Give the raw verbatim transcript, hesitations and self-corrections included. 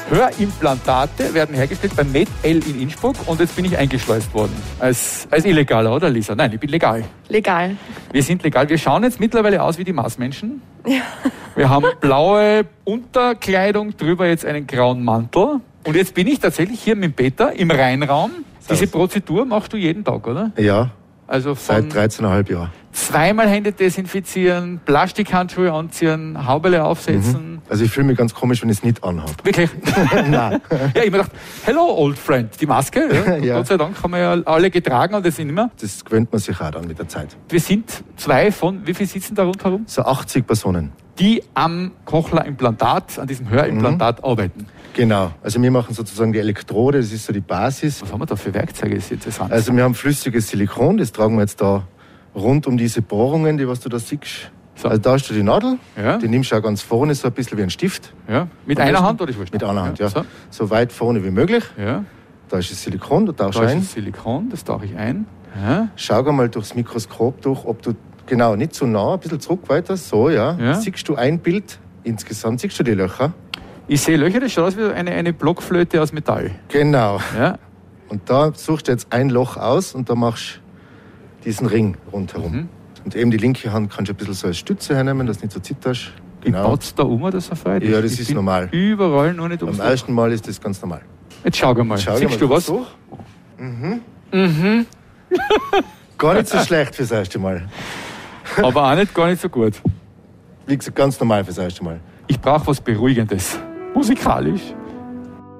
Hörimplantate werden hergestellt beim MedL in Innsbruck und jetzt bin ich eingeschleust worden. Als, als Illegaler, oder Lisa? Nein, ich bin legal. Legal. Wir sind legal. Wir schauen jetzt mittlerweile aus wie die Marsmenschen. Ja. Wir haben blaue Unterkleidung, drüber jetzt einen grauen Mantel. Und jetzt bin ich tatsächlich hier mit Peter im Reinraum. Diese Prozedur machst du jeden Tag, oder? Ja, also von seit dreizehn Komma fünf Jahren. Zweimal Hände desinfizieren, Plastikhandschuhe anziehen, Haubele aufsetzen. Mhm. Also ich fühle mich ganz komisch, wenn ich es nicht anhabe. Wirklich? Nein. Ja, ich mir gedacht, hello old friend, die Maske. Ja. Ja. Gott sei Dank haben wir ja alle getragen und das sind immer. Das gewöhnt man sich auch dann mit der Zeit. Wir sind zwei von, wie viele sitzen da rundherum? So achtzig Personen. Die am Kochler-Implantat, an diesem Hörimplantat mhm. arbeiten. Genau. Also wir machen sozusagen die Elektrode, das ist so die Basis. Was haben wir da für Werkzeuge? Das ist interessant. Also wir haben flüssiges Silikon, das tragen wir jetzt da rund um diese Bohrungen, die was du da siehst. So. Also da hast du die Nadel, ja. die nimmst du auch ganz vorne, so ein bisschen wie ein Stift. Ja. Mit einer Hand oder ist wurscht? Mit einer Hand, ja. ja. So. so weit vorne wie möglich. Ja. Da ist das Silikon, da tauchst du ein. Da ist das Silikon, das tauche ich ein. Ja. Schau mal durchs Mikroskop durch, ob du, genau, nicht zu nah, ein bisschen zurück weiter, so, ja. ja. Siehst du ein Bild insgesamt, siehst du die Löcher? Ich sehe Löcher, das schaut aus wie eine, eine Blockflöte aus Metall. Genau. Ja. Und da suchst du jetzt ein Loch aus und da machst du diesen Ring rundherum. Mhm. Und eben die linke Hand kannst du ein bisschen so als Stütze hernehmen, dass du nicht so zitterst. Genau. Wie baut's da um oder so weit? Ja, das ich ist normal. Überall nur nicht ums Beim ersten Mal ist das ganz normal. Jetzt schau mal. Jetzt schau Siehst mal du was? Durch. Mhm. Mhm. Gar nicht so schlecht fürs erste Mal. Aber auch nicht gar nicht so gut. Wie gesagt, ganz normal fürs erste Mal. Ich brauche was Beruhigendes. Musikalisch.